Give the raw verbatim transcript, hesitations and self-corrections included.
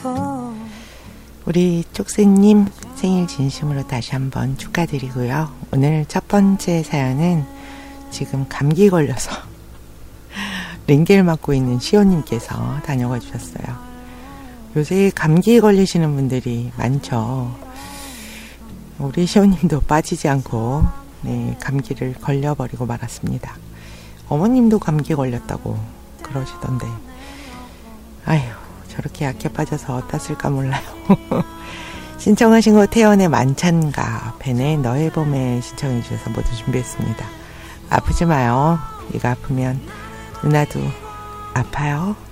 우리 쪽새님 생일 진심으로 다시 한번 축하드리고요. 오늘 첫 번째 사연은 지금 감기 걸려서 링겔 맞고 있는 시호님께서 다녀가 주셨어요. 요새 감기 걸리시는 분들이 많죠. 우리 시호님도 빠지지 않고 네, 감기를 걸려버리고 말았습니다. 어머님도 감기 걸렸다고 그러시던데 아휴 저렇게 약해 빠져서 어땠을까 몰라요. 신청하신 거 태연의 만찬가 벤의 너의 봄에 신청해 주셔서 모두 준비했습니다. 아프지 마요. 이거 아프면 누나도 아파요.